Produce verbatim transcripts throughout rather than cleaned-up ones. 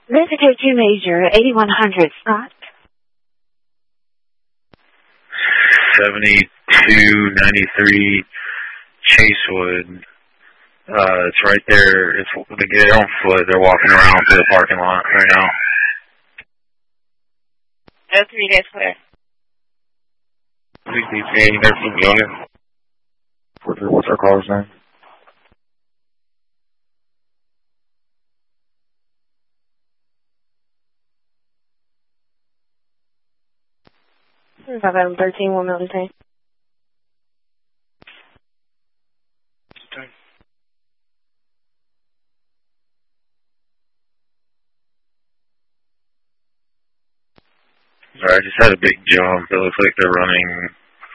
This is K two Major, eighty-one hundred, Scott. seventy-two ninety-three Chasewood. Uh, it's right there. It's they're on foot. They're walking around through the parking lot right now. Oh three, that's clear. three three, they're from Yoga. What's our caller's name? five item thirteen, one Milton Tank. Sorry, I just had a big jump. It looks like they're running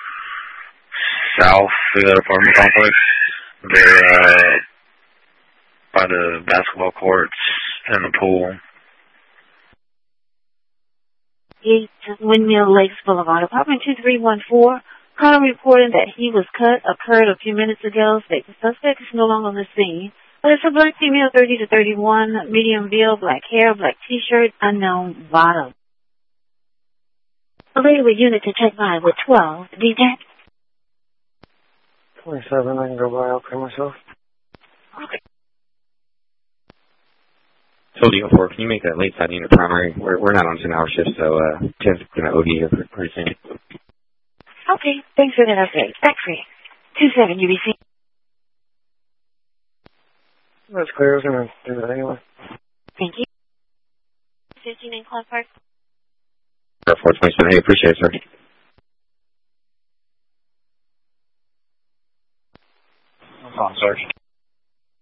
south through that apartment complex. They're uh, by the basketball courts and the pool. eight Windmill Lakes Boulevard, apartment two three one four. Caller reported that he was cut occurred a few minutes ago. State the suspect is no longer on the scene. But it's a black female, thirty to thirty-one, medium build, black hair, black T-shirt, unknown bottom. A lady with unit to check by with twelve. Detect. twenty-seven, I can go by. I'll pay myself. Okay. Told you before, can you make that late side unit primary? We're we're not on ten hour shifts, so uh, Tim's going to O D here pretty soon. Okay, thanks for that update. Back free. two seven U B C. That's clear. I was going to do that anyway. Thank you. fifteen in Clark Park. four twenty-seven, hey, appreciate it, sir. No problem, Sergeant.